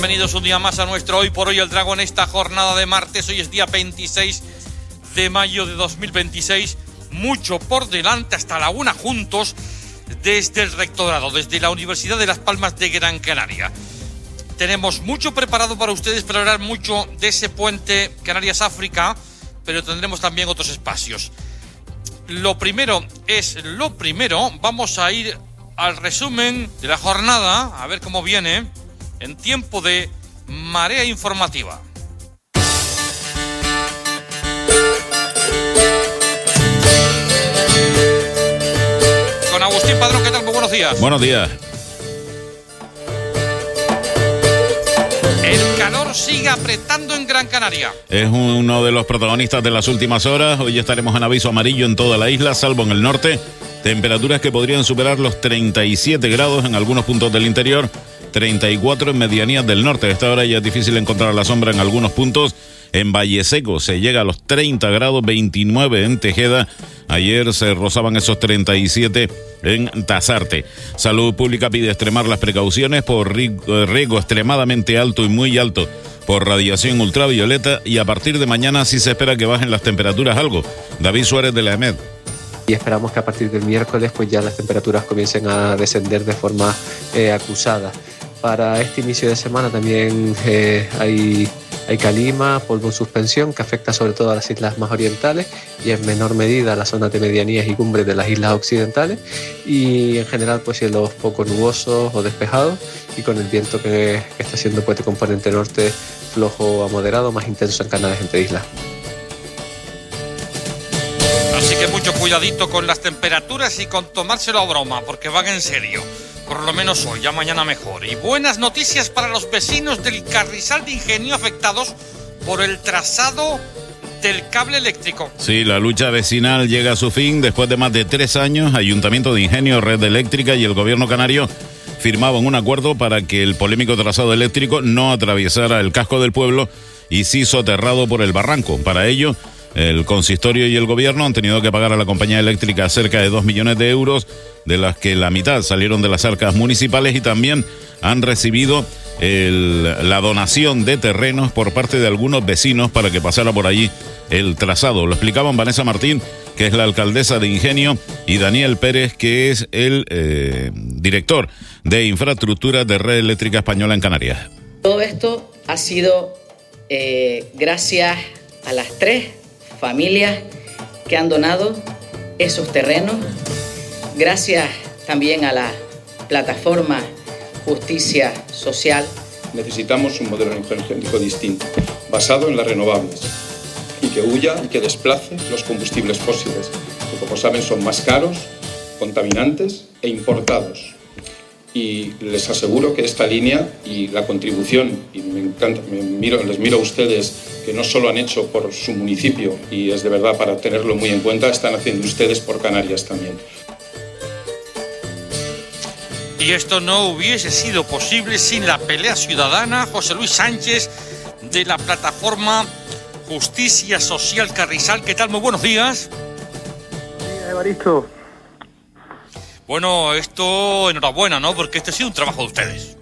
Bienvenidos un día más a nuestro Hoy por Hoy el Drago en esta jornada de martes. Hoy es día 26 de mayo de 2026. Mucho por delante, hasta la una juntos desde el Rectorado, desde la Universidad de Las Palmas de Gran Canaria. Tenemos mucho preparado para ustedes para hablar mucho de ese puente Canarias-África, pero tendremos también otros espacios. Lo primero, vamos a ir al resumen de la jornada, a ver cómo viene, en tiempo de marea informativa. Con Agustín Padrón, ¿qué tal? Muy buenos días. Buenos días. El calor sigue apretando en Gran Canaria. Es uno de los protagonistas de las últimas horas. Hoy estaremos en aviso amarillo en toda la isla, salvo en el norte. Temperaturas que podrían superar los 37 grados en algunos puntos del interior, 34 en medianías del norte. A esta hora ya es difícil encontrar la sombra en algunos puntos. En Valle Seco se llega a los 30 grados, 29 en Tejeda. Ayer se rozaban esos 37 en Tasarte. Salud Pública pide extremar las precauciones por riesgo extremadamente alto y muy alto por radiación ultravioleta, y a partir de mañana sí se espera que bajen las temperaturas algo. David Suárez de la EMED. Y esperamos que a partir del miércoles pues ya las temperaturas comiencen a descender de forma acusada. Para este inicio de semana también hay calima, polvo en suspensión, que afecta sobre todo a las islas más orientales y en menor medida a las zonas de medianías y cumbres de las islas occidentales, y en general pues cielos poco nubosos o despejados, y con el viento que está siendo pues de componente norte flojo a moderado, más intenso en canales entre islas. Así que mucho cuidadito con las temperaturas y con tomárselo a broma, porque van en serio. Por lo menos hoy, ya mañana mejor. Y buenas noticias para los vecinos del Carrizal de Ingenio afectados por el trazado del cable eléctrico. Sí, la lucha vecinal llega a su fin. Después de más de 3 años, Ayuntamiento de Ingenio, Red Eléctrica y el Gobierno canario firmaban un acuerdo para que el polémico trazado eléctrico no atravesara el casco del pueblo y sí soterrado por el barranco. Para ello, el consistorio y el gobierno han tenido que pagar a la compañía eléctrica cerca de 2 millones de euros, de las que la mitad salieron de las arcas municipales, y también han recibido la donación de terrenos por parte de algunos vecinos para que pasara por allí el trazado. Lo explicaban Vanessa Martín, que es la alcaldesa de Ingenio, y Daniel Pérez, que es el director de infraestructura de Red Eléctrica Española en Canarias. Todo esto ha sido gracias a las 3 familias que han donado esos terrenos, gracias también a la plataforma Justicia Social. Necesitamos un modelo energético distinto, basado en las renovables, y que huya y que desplace los combustibles fósiles, que como saben son más caros, contaminantes e importados. Y les aseguro que esta línea y la contribución, y me encanta, les miro a ustedes, que no solo han hecho por su municipio, y es de verdad para tenerlo muy en cuenta, están haciendo ustedes por Canarias también. Y esto no hubiese sido posible sin la pelea ciudadana. José Luis Sánchez, de la plataforma Justicia Social Carrizal. ¿Qué tal? Muy buenos días. Sí, Evaristo. Bueno, esto enhorabuena, ¿no? Porque este ha sido un trabajo de ustedes.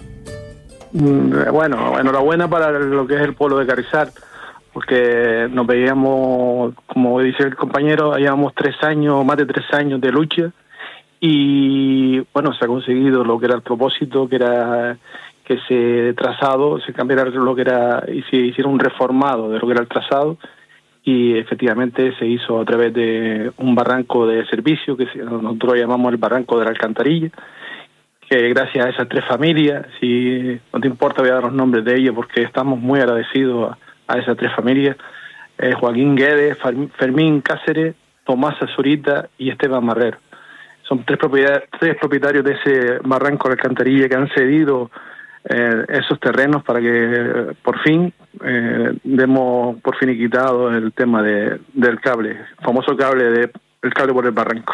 Bueno, enhorabuena para lo que es el pueblo de Carrizal, porque nos veíamos, como dice el compañero, llevamos 3 años, más de 3 años de lucha, y bueno, se ha conseguido lo que era el propósito, que era que ese trazado se cambiara lo que era y se hiciera un reformado de lo que era el trazado. Y efectivamente se hizo a través de un barranco de servicio que nosotros llamamos el barranco de la alcantarilla, que gracias a esas 3 familias, si no te importa voy a dar los nombres de ellos porque estamos muy agradecidos a esas 3 familias, Joaquín Guedes, Fermín Cáceres, Tomás Azurita y Esteban Marrero. Son 3 propietarios de ese barranco de la alcantarilla que han cedido esos terrenos para que por fin demos por finiquitado el tema del cable, el famoso el cable por el barranco.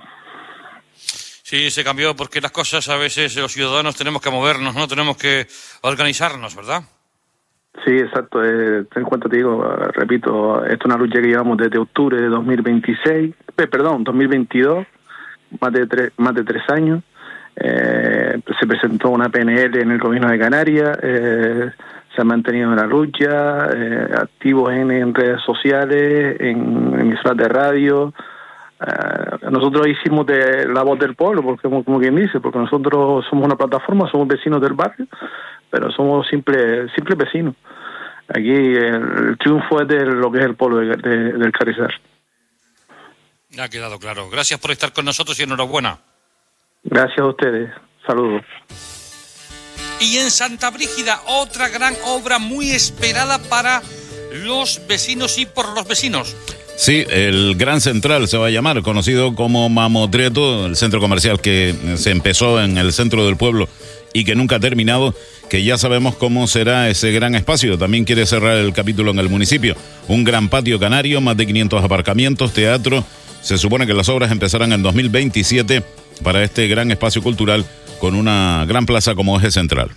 Sí, se cambió porque las cosas a veces los ciudadanos tenemos que movernos, ¿no? Tenemos que organizarnos, ¿verdad? Sí, exacto. Ten en cuenta, te digo, repito, esto es una lucha que llevamos desde octubre de 2022, más de 3 años. Se presentó una PNL en el gobierno de Canarias, se ha mantenido en la lucha, activos en redes sociales, en emisoras de radio. Nosotros hicimos de la voz del pueblo, porque como quien dice, porque nosotros somos una plataforma, somos vecinos del barrio, pero somos simples vecinos. Aquí el triunfo es de lo que es el pueblo del Carrizal. Ha quedado claro. Gracias por estar con nosotros y enhorabuena. Gracias a ustedes. Saludos. Y en Santa Brígida, otra gran obra muy esperada para los vecinos y por los vecinos. Sí, el Gran Central se va a llamar, conocido como Mamotreto, el centro comercial que se empezó en el centro del pueblo y que nunca ha terminado, que ya sabemos cómo será ese gran espacio. También quiere cerrar el capítulo en el municipio. Un gran patio canario, más de 500 aparcamientos, teatro. Se supone que las obras empezarán en 2027 para este gran espacio cultural con una gran plaza como eje central.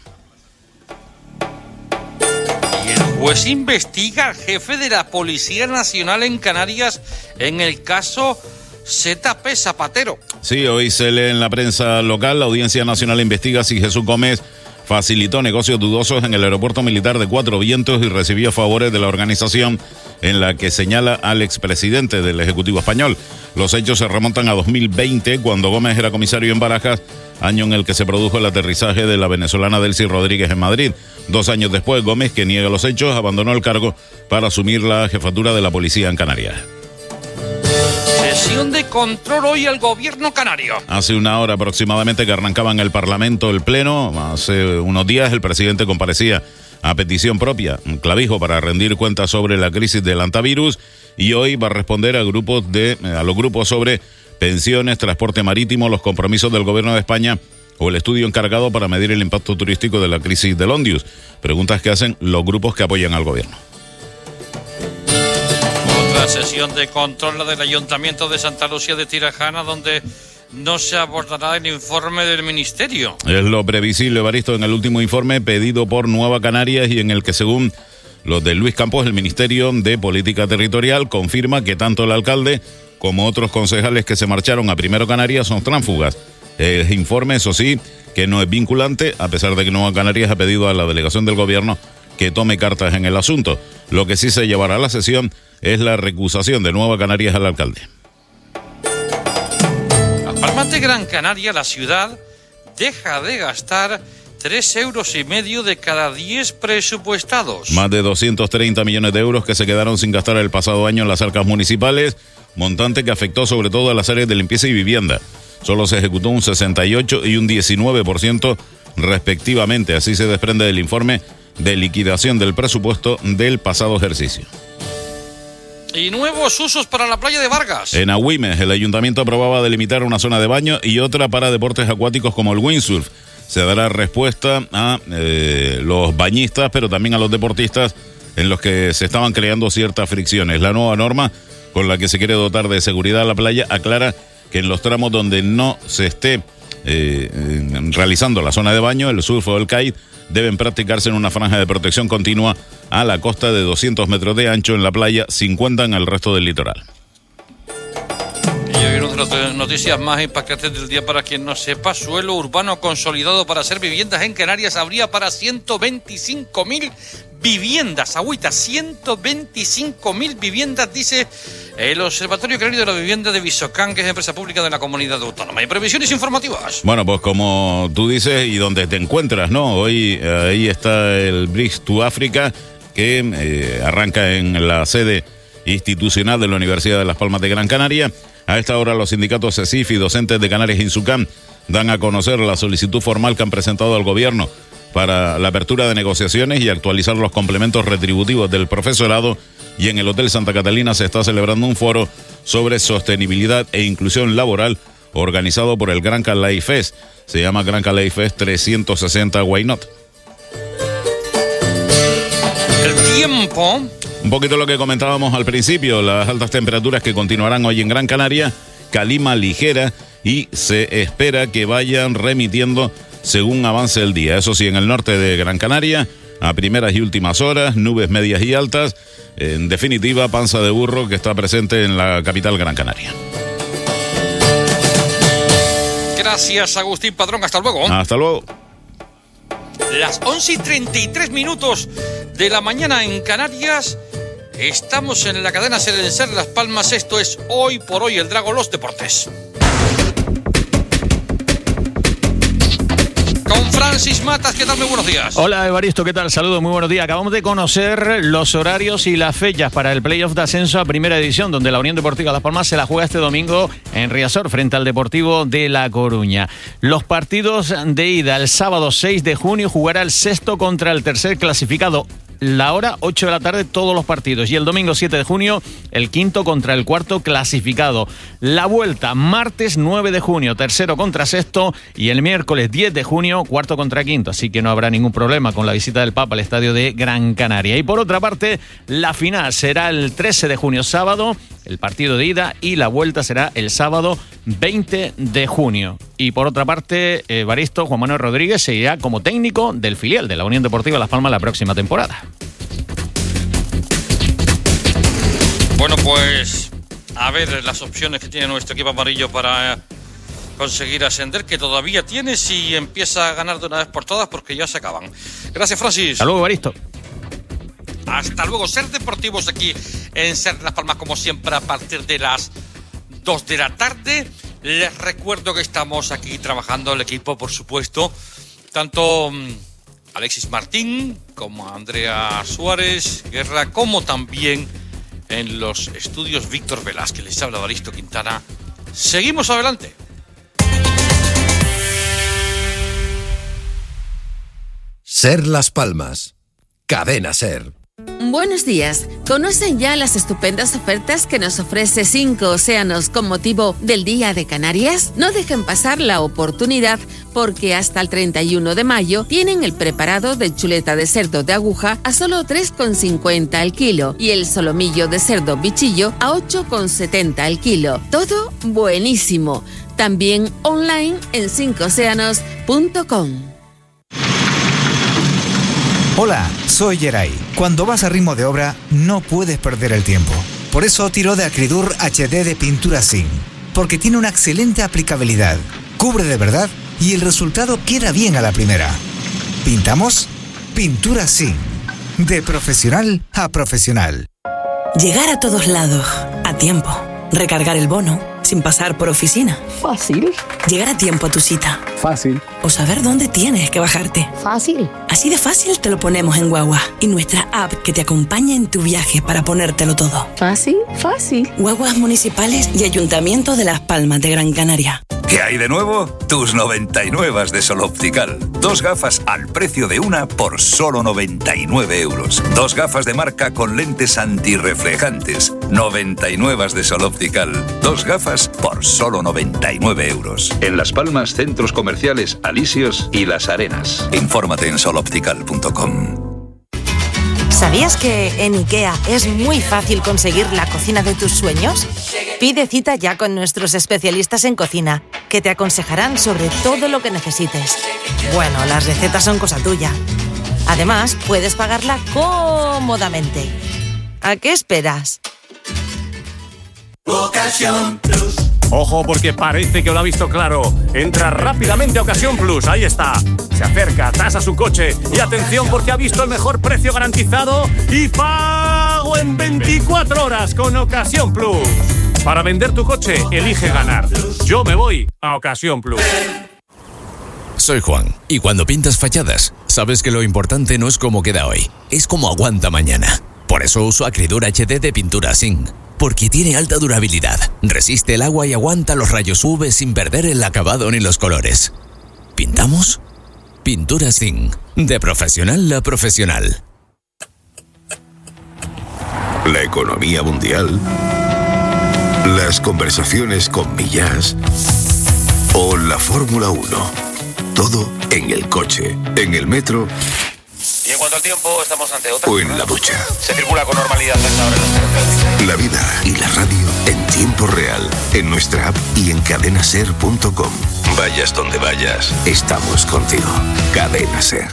Pues investiga al jefe de la Policía Nacional en Canarias en el caso ZP Zapatero. Sí, hoy se lee en la prensa local, la Audiencia Nacional investiga si Jesús Gómez facilitó negocios dudosos en el aeropuerto militar de Cuatro Vientos y recibió favores de la organización en la que señala al expresidente del Ejecutivo español. Los hechos se remontan a 2020, cuando Gómez era comisario en Barajas, año en el que se produjo el aterrizaje de la venezolana Delcy Rodríguez en Madrid. 2 años después, Gómez, que niega los hechos, abandonó el cargo para asumir la jefatura de la policía en Canarias. Sesión de control hoy al gobierno canario. Hace una hora aproximadamente que arrancaba en el Parlamento el Pleno. Hace unos días el presidente comparecía a petición propia, un clavijo para rendir cuentas sobre la crisis del antivirus, y hoy va a responder a los grupos sobre pensiones, transporte marítimo, los compromisos del gobierno de España o el estudio encargado para medir el impacto turístico de la crisis del Ondius. Preguntas que hacen los grupos que apoyan al gobierno. Otra sesión de control, la del Ayuntamiento de Santa Lucía de Tirajana, donde no se abordará el informe del Ministerio. Es lo previsible, Evaristo, en el último informe pedido por Nueva Canarias y en el que, según los de Luis Campos, el Ministerio de Política Territorial confirma que tanto el alcalde como otros concejales que se marcharon a Primero Canarias son tránsfugas. El informe, eso sí, que no es vinculante, a pesar de que Nueva Canarias ha pedido a la delegación del gobierno que tome cartas en el asunto. Lo que sí se llevará a la sesión es la recusación de Nueva Canarias al alcalde. Las Palmas de Gran Canaria, la ciudad, deja de gastar 3,5 euros de cada 10 presupuestados. Más de 230 millones de euros que se quedaron sin gastar el pasado año en las arcas municipales, montante que afectó sobre todo a las áreas de limpieza y vivienda. Solo se ejecutó un 68% y un 19% respectivamente. Así se desprende del informe de liquidación del presupuesto del pasado ejercicio. Y nuevos usos para la playa de Vargas. En Agüimes, el ayuntamiento aprobaba delimitar una zona de baño y otra para deportes acuáticos como el windsurf. Se dará respuesta a los bañistas, pero también a los deportistas, en los que se estaban creando ciertas fricciones. La nueva norma, con la que se quiere dotar de seguridad a la playa, aclara que en los tramos donde no se esté realizando la zona de baño, el surf o el kite, deben practicarse en una franja de protección continua a la costa de 200 metros de ancho en la playa, 50 en el resto del litoral. Y hoy una de las noticias más impactantes del día, para quien no sepa: suelo urbano consolidado para hacer viviendas en Canarias habría para 125.000 viviendas. Agüita, 125.000 viviendas, dice el Observatorio Canario de la Vivienda de Visocán, que es empresa pública de la comunidad autónoma. Y previsiones informativas. Bueno, pues como tú dices y donde te encuentras, ¿no? Hoy ahí está el Bridge to Africa, que arranca en la sede institucional de la Universidad de Las Palmas de Gran Canaria. A esta hora los sindicatos CECIF y docentes de Canarias Insucam dan a conocer la solicitud formal que han presentado al gobierno para la apertura de negociaciones y actualizar los complementos retributivos del profesorado. Y en el Hotel Santa Catalina se está celebrando un foro sobre sostenibilidad e inclusión laboral organizado por el Gran Calais Fest. Se llama Gran Calais Fest 360 Why Not. El tiempo. Un poquito lo que comentábamos al principio, las altas temperaturas que continuarán hoy en Gran Canaria, calima ligera, y se espera que vayan remitiendo según avance el día. Eso sí, en el norte de Gran Canaria, a primeras y últimas horas, nubes medias y altas. En definitiva, panza de burro que está presente en la capital Gran Canaria. Gracias, Agustín Padrón. Hasta luego. Hasta luego. Las 11:33 de la mañana en Canarias. Estamos en la cadena SER en SER Las Palmas. Esto es Hoy por Hoy, el Drago, los deportes. Con Francis Matas, ¿qué tal? Muy buenos días. Hola, Evaristo, ¿qué tal? Saludos, muy buenos días. Acabamos de conocer los horarios y las fechas para el playoff de ascenso a Primera División, donde la Unión Deportiva Las Palmas se la juega este domingo en Riazor, frente al Deportivo de La Coruña. Los partidos de ida: el sábado 6 de junio jugará el sexto contra el tercer clasificado. La hora 8 de la tarde, todos los partidos. Y el domingo 7 de junio, el quinto contra el cuarto clasificado. La vuelta, martes 9 de junio, tercero contra sexto. Y el miércoles 10 de junio, cuarto contra quinto. Así que no habrá ningún problema con la visita del Papa al estadio de Gran Canaria. Y por otra parte, la final será el 13 de junio, sábado, el partido de ida. Y la vuelta será el sábado 20 de junio. Y por otra parte, Evaristo, Juan Manuel Rodríguez seguirá como técnico del filial de la Unión Deportiva Las Palmas la próxima temporada. Bueno, pues a ver las opciones que tiene nuestro equipo amarillo para conseguir ascender, que todavía tiene, si empieza a ganar de una vez por todas, porque ya se acaban. Gracias, Francis. Hasta luego, Evaristo. Hasta luego. Ser Deportivos aquí en SER Las Palmas, como siempre, a partir de las 2 de la tarde. Les recuerdo que estamos aquí trabajando el equipo, por supuesto, tanto Alexis Martín como Andrea Suárez Guerra, como también en los estudios Víctor Velázquez. Les habla Evaristo Quintana. Seguimos adelante. SER Las Palmas. Cadena SER. Buenos días. ¿Conocen ya las estupendas ofertas que nos ofrece 5 Océanos con motivo del Día de Canarias? No dejen pasar la oportunidad, porque hasta el 31 de mayo tienen el preparado de chuleta de cerdo de aguja a solo 3,50 el kilo y el solomillo de cerdo bichillo a 8,70 el kilo. Todo buenísimo. También online en 5océanos.com. Hola, soy Geray. Cuando vas a ritmo de obra, no puedes perder el tiempo. Por eso tiro de Acridur HD de pintura zinc, porque tiene una excelente aplicabilidad, cubre de verdad y el resultado queda bien a la primera. ¿Pintamos? Pintura zinc. De profesional a profesional. Llegar a todos lados, a tiempo. Recargar el bono, sin pasar por oficina. Fácil. Llegar a tiempo a tu cita. Fácil. O saber dónde tienes que bajarte. Fácil. Así de fácil te lo ponemos en Guagua. Y nuestra app que te acompaña en tu viaje para ponértelo todo. Fácil, fácil. Guaguas municipales y Ayuntamiento de Las Palmas de Gran Canaria. ¿Qué hay de nuevo? Tus 99 de Sol Optical. 2 gafas al precio de una por solo 99 euros. 2 gafas de marca con lentes antirreflejantes. 99 de Sol Optical. 2 gafas por solo 99 euros. En Las Palmas, centros comerciales Alisios y Las Arenas. Infórmate en soloptical.com. ¿Sabías que en IKEA es muy fácil conseguir la cocina de tus sueños? Pide cita ya con nuestros especialistas en cocina, que te aconsejarán sobre todo lo que necesites. Bueno, las recetas son cosa tuya. Además, puedes pagarla cómodamente. ¿A qué esperas? Ocasión Plus. Ojo, porque parece que lo ha visto claro. Entra rápidamente a Ocasión Plus, ahí está. Se acerca, tasa su coche y atención, porque ha visto el mejor precio garantizado y pago en 24 horas con Ocasión Plus. Para vender tu coche, elige ganar. Yo me voy a Ocasión Plus. Soy Juan, y cuando pintas fachadas, sabes que lo importante no es cómo queda hoy, es cómo aguanta mañana. Por eso uso Acridur HD de pintura zinc. Porque tiene alta durabilidad, resiste el agua y aguanta los rayos UV sin perder el acabado ni los colores. ¿Pintamos? Pintura zinc, de profesional a profesional. La economía mundial, las conversaciones con Millás o la Fórmula 1. Todo en el coche, en el metro. Y en cuanto al tiempo, estamos ante otra. O en la ducha. Se circula con normalidad a esta hora en las carreteras. La vida y la radio en tiempo real, en nuestra app y en cadenaser.com. Vayas donde vayas, estamos contigo. Cadena Ser.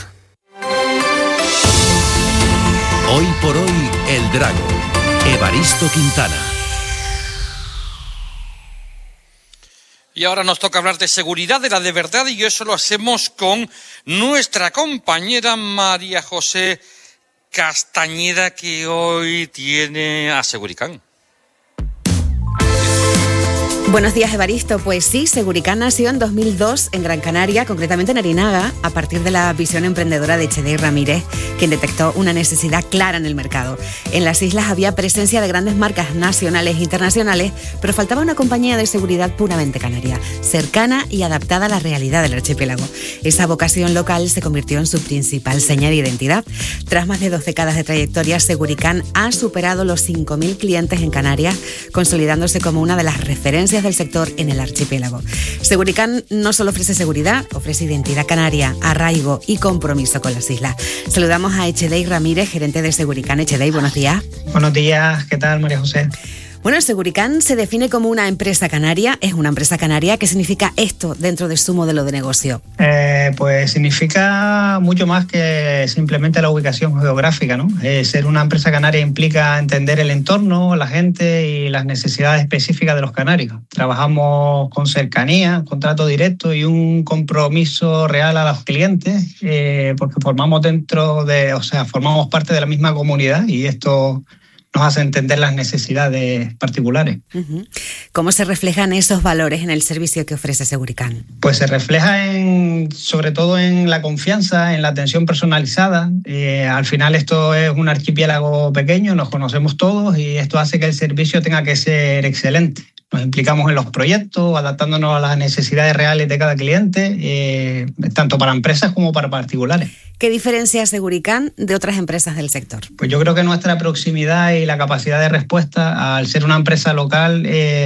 Hoy por hoy, El Drago. Evaristo Quintana. Y ahora nos toca hablar de seguridad, de la de verdad, y eso lo hacemos con nuestra compañera María José Castañeda, que hoy tiene a Seguricán. Buenos días, Evaristo. Pues sí, Seguricán nació en 2002 en Gran Canaria, concretamente en Arinaga, a partir de la visión emprendedora de Echedei Ramírez, quien detectó una necesidad clara en el mercado. En las islas había presencia de grandes marcas nacionales e internacionales, pero faltaba una compañía de seguridad puramente canaria, cercana y adaptada a la realidad del archipiélago. Esa vocación local se convirtió en su principal seña de identidad. Tras más de 2 décadas de trayectoria, Seguricán ha superado los 5.000 clientes en Canarias, consolidándose como una de las referencias del sector en el archipiélago. Seguricán no solo ofrece seguridad, ofrece identidad canaria, arraigo y compromiso con las islas. Saludamos a Echedei Ramírez, gerente de Seguricán. Echedei, buenos días. Buenos días, ¿qué tal, María José? Bueno, Seguricán se define como una empresa canaria. Es una empresa canaria. ¿Qué significa esto dentro de su modelo de negocio? Pues significa mucho más que simplemente la ubicación geográfica, ¿no? Ser una empresa canaria implica entender el entorno, la gente y las necesidades específicas de los canarios. Trabajamos con cercanía, contrato directo y un compromiso real a los clientes, porque formamos parte de la misma comunidad y esto nos hace entender las necesidades particulares. ¿Cómo se reflejan esos valores en el servicio que ofrece Seguricán? Pues se refleja sobre todo en la confianza, en la atención personalizada. Al final esto es un archipiélago pequeño, nos conocemos todos y esto hace que el servicio tenga que ser excelente. Nos implicamos en los proyectos, adaptándonos a las necesidades reales de cada cliente, tanto para empresas como para particulares. ¿Qué diferencia Seguricán de otras empresas del sector? Pues yo creo que nuestra proximidad y la capacidad de respuesta, al ser una empresa local,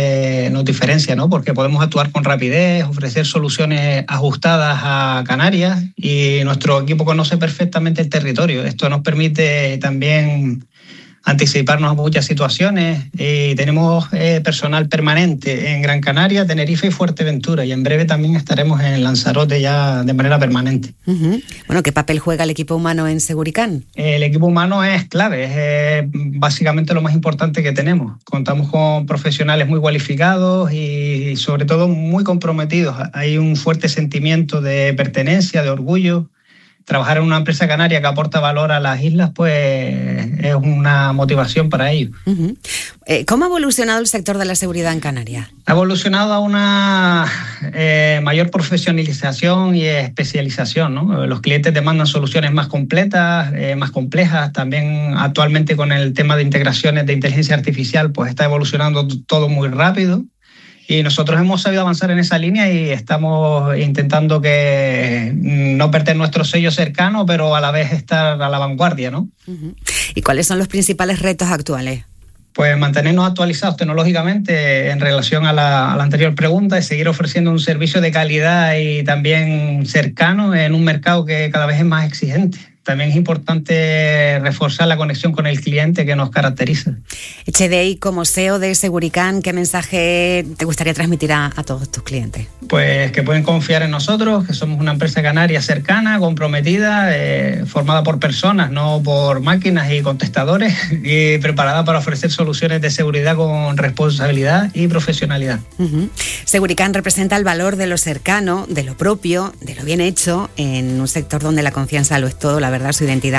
nos diferencia, ¿no? Porque podemos actuar con rapidez, ofrecer soluciones ajustadas a Canarias y nuestro equipo conoce perfectamente el territorio. Esto nos permite también anticiparnos a muchas situaciones y tenemos personal permanente en Gran Canaria, Tenerife y Fuerteventura y en breve también estaremos en Lanzarote ya de manera permanente. Bueno, ¿qué papel juega el equipo humano en Seguricán? El equipo humano es clave, es básicamente lo más importante que tenemos. Contamos con profesionales muy cualificados y sobre todo muy comprometidos. Hay un fuerte sentimiento de pertenencia, de orgullo. Trabajar en una empresa canaria que aporta valor a las islas, pues es una motivación para ellos. ¿Cómo ha evolucionado el sector de la seguridad en Canarias? Ha evolucionado a una mayor profesionalización y especialización, ¿no? Los clientes demandan soluciones más completas, más complejas. También actualmente con el tema de integraciones de inteligencia artificial, pues está evolucionando todo muy rápido. Y nosotros hemos sabido avanzar en esa línea y estamos intentando que no perder nuestro sello cercano, pero a la vez estar a la vanguardia, ¿no? ¿Y cuáles son los principales retos actuales? Pues mantenernos actualizados tecnológicamente en relación a la anterior pregunta y seguir ofreciendo un servicio de calidad y también cercano en un mercado que cada vez es más exigente. También es importante reforzar la conexión con el cliente que nos caracteriza. Echedei, como CEO de Seguricán, ¿qué mensaje te gustaría transmitir a todos tus clientes? Pues que pueden confiar en nosotros, que somos una empresa canaria cercana, comprometida, formada por personas, no por máquinas y contestadores, y preparada para ofrecer soluciones de seguridad con responsabilidad y profesionalidad. Seguricán representa el valor de lo cercano, de lo propio, de lo bien hecho, en un sector donde la confianza lo es todo, la verdad, su identidad